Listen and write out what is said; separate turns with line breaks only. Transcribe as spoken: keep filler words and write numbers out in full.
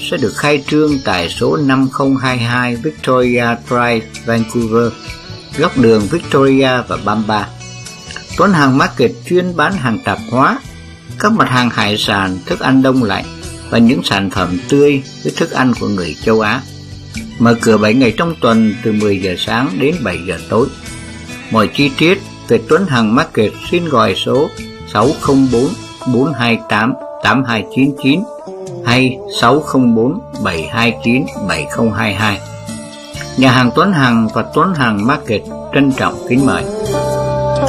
sẽ được khai trương tại số năm không hai hai Victoria Drive, Vancouver, góc đường Victoria và Bamba. Tuấn Hằng Market chuyên bán hàng tạp hóa, các mặt hàng hải sản, thức ăn đông lạnh và những sản phẩm tươi với thức ăn của người châu Á. Mở cửa bảy ngày trong tuần từ mười giờ sáng đến bảy giờ tối. Mọi chi tiết về Tuấn Hằng Market xin gọi số sáu không bốn bốn hai tám tám hai chín chín hay sáu không bốn bảy hai chín bảy không hai hai. Nhà hàng Tuấn Hằng và Tuấn Hằng Market trân trọng kính mời.